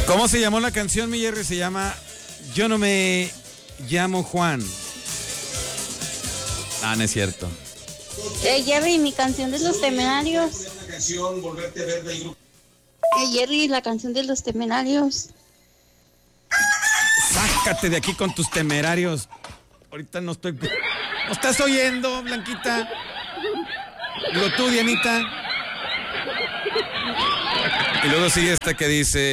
¿Cómo se llamó la canción, mi Jerry? Se llama Yo no me llamo Juan. Ah, no es cierto. Jerry, mi canción de los Temerarios. Jerry, la canción de los Temerarios. Sácate de aquí con tus Temerarios. Ahorita no estoy... ¿No estás oyendo, Blanquita? Digo tú, Dianita. Y luego sigue esta que dice...